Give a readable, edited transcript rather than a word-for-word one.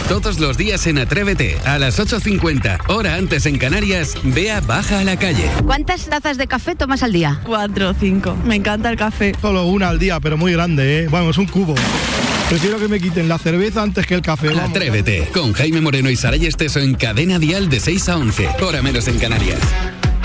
Todos los días en Atrévete, a las 8:50, hora antes en Canarias, Bea baja a la calle. ¿Cuántas tazas de café tomas al día? 4 o 5. Me encanta el café. Solo una al día, pero muy grande, ¿eh? Bueno, es un cubo. Prefiero que me quiten la cerveza antes que el café. Vamos. Atrévete, con Jaime Moreno y Saray Esteso en Cadena Dial de 6 a 11, hora menos en Canarias.